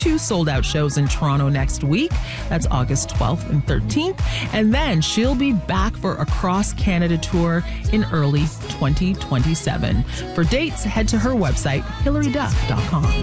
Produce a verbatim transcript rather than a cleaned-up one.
two sold-out shows in Toronto next week. That's August twelfth and thirteenth. And then she'll be back for a cross-Canada tour in early twenty twenty-seven. For dates, head to her website, hilary duff dot com.